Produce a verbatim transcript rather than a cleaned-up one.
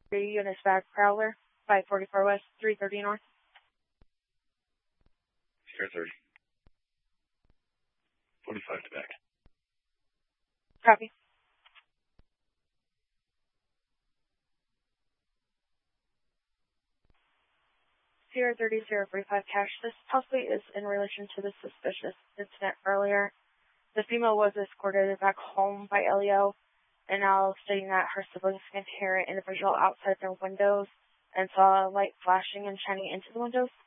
three units back, Prowler, five forty-four West, three thirty North. Sierra thirty. forty-five to back. Copy. Sierra thirty, Sierra forty-five cash. This possibly is in relation to the suspicious incident earlier. The female was escorted back home by Elio, and now stating that her siblings can hear an individual outside their windows and saw a light flashing and shining into the windows.